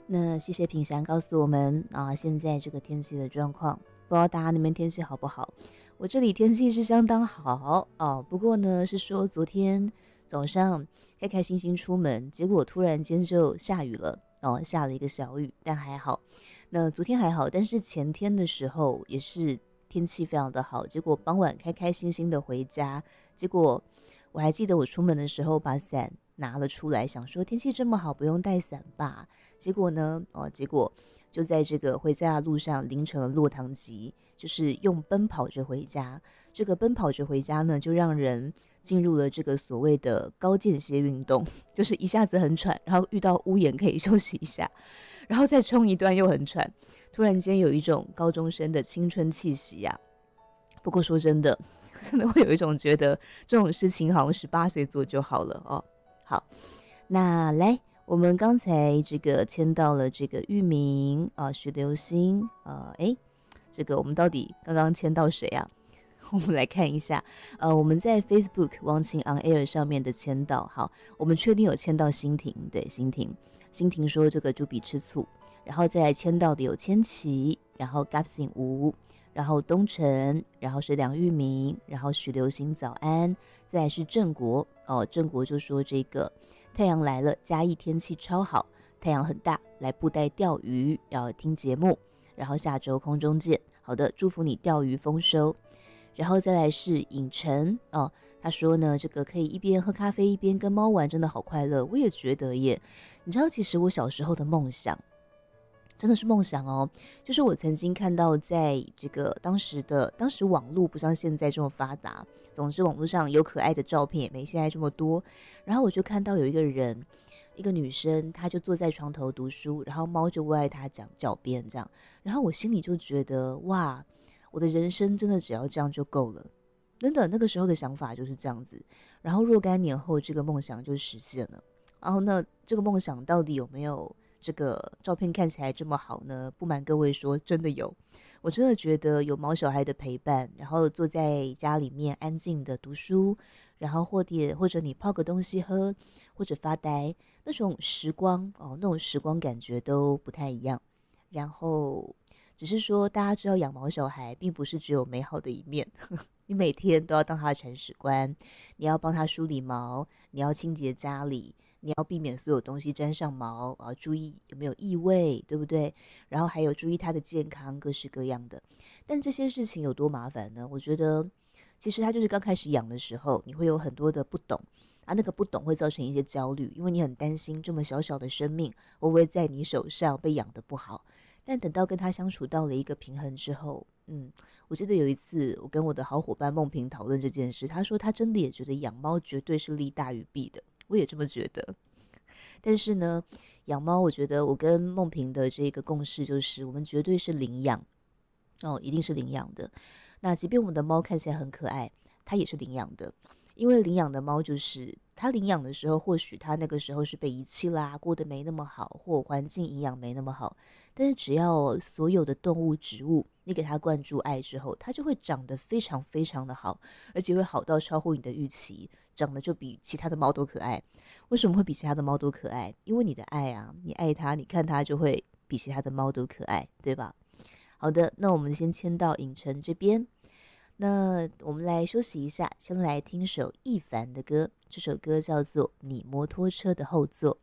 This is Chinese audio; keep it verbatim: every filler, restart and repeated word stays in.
那谢谢品祥告诉我们啊，现在这个天气的状况，不知道大家那边天气好不好？我这里天气是相当好哦，不过呢是说昨天早上开开心心出门，结果突然间就下雨了哦，下了一个小雨，但还好。那昨天还好，但是前天的时候也是天气非常的好，结果傍晚开开心心的回家，结果我还记得我出门的时候把伞拿了出来，想说天气这么好，不用带伞吧。结果呢，哦，结果就在这个回家的路上淋成了落汤鸡，就是用奔跑着回家。这个奔跑着回家呢，就让人进入了这个所谓的高间歇运动，就是一下子很喘，然后遇到屋檐可以休息一下，然后再冲一段又很喘，突然间有一种高中生的青春气息呀、啊。不过说真的，真的会有一种觉得这种事情好像十八岁做就好了哦。好，那来。我们刚才这个签到了这个域名啊，徐流星呃，哎，这个我们到底刚刚签到谁啊？我们来看一下，呃，我们在 Facebook 王晴 on air 上面的签到，好，我们确定有签到欣婷，对，欣婷，欣婷说这个猪比吃醋，然后再来签到的有千琪，然后 Gapsin 吴，然后东城，然后是梁玉明，然后许流星早安，再来是郑国哦，郑国就说这个。太阳来了，嘉义天气超好，太阳很大，来布袋钓鱼，要听节目，然后下周空中见。好的，祝福你钓鱼丰收。然后再来是影城哦，他说呢，这个可以一边喝咖啡一边跟猫玩，真的好快乐。我也觉得耶，你知道，其实我小时候的梦想。真的是梦想哦，就是我曾经看到在这个当时的当时网络不像现在这么发达，总之网络上有可爱的照片也没现在这么多，然后我就看到有一个人，一个女生，她就坐在床头读书，然后猫就窝在她脚脚边这样，然后我心里就觉得哇，我的人生真的只要这样就够了，真的那个时候的想法就是这样子，然后若干年后这个梦想就实现了，然后那这个梦想到底有没有？这个照片看起来这么好呢？不瞒各位说，真的有，我真的觉得有毛小孩的陪伴，然后坐在家里面安静的读书，然后或者或者你泡个东西喝，或者发呆，那种时光哦，那种时光感觉都不太一样。然后只是说，大家知道养毛小孩并不是只有美好的一面，你每天都要当他的铲屎官，你要帮他梳理毛，你要清洁家里。你要避免所有东西沾上毛啊，注意有没有异味，对不对？然后还有注意它的健康，各式各样的。但这些事情有多麻烦呢？我觉得，其实它就是刚开始养的时候，你会有很多的不懂啊，那个不懂会造成一些焦虑，因为你很担心这么小小的生命会不会在你手上被养得不好。但等到跟他相处到了一个平衡之后，嗯，我记得有一次我跟我的好伙伴梦萍讨论这件事，他说他真的也觉得养猫绝对是利大于弊的。我也这么觉得，但是呢，养猫，我觉得我跟梦萍的这个共识就是，我们绝对是领养哦，一定是领养的。那即便我们的猫看起来很可爱，它也是领养的，因为领养的猫就是它领养的时候，或许它那个时候是被遗弃啦，过得没那么好，或环境营养没那么好，但是只要所有的动物、植物，你给它灌注爱之后，它就会长得非常非常的好，而且会好到超乎你的预期，长得就比其他的猫都可爱。为什么会比其他的猫都可爱？因为你的爱啊，你爱它，你看它就会比其他的猫都可爱，对吧？好的，那我们先迁到影城这边。那我们来休息一下，先来听首易凡的歌，这首歌叫做《你摩托车的后座》。